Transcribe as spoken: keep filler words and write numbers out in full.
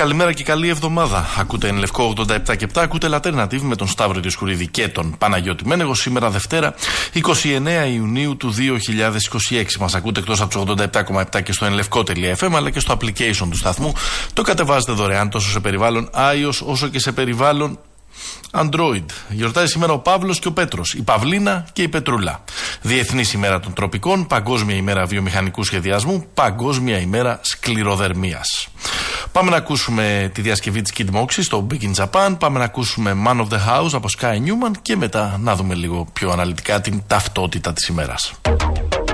Καλημέρα και καλή εβδομάδα. Ακούτε Εν Λευκό ογδόντα επτά και επτά, ακούτε Alternative με τον Σταύρο Διοσκουρίδη και τον Παναγιώτη Μένεγο. Σήμερα Δευτέρα, εικοστή ενάτη Ιουνίου του δύο χιλιάδες είκοσι έξι. Μας ακούτε εκτός από τους ογδόντα επτά κόμμα επτά και στο ενλευκό τελεία εφ εμ, αλλά και στο application του σταθμού. Το κατεβάζετε δωρεάν τόσο σε περιβάλλον iOS όσο και σε περιβάλλον Android. Γιορτάζει σήμερα ο Παύλος και ο Πέτρος, η Παυλίνα και η Πετρούλα. Διεθνής ημέρα των τροπικών, Παγκόσμια ημέρα βιομηχανικού σχεδιασμού, Παγκόσμια ημέρα σκληροδερμίας. Πάμε να ακούσουμε τη διασκευή της Kid Moxie στο Big in Japan. Πάμε να ακούσουμε Man of the House από Sky Newman και μετά να δούμε λίγο πιο αναλυτικά την ταυτότητα της ημέρας.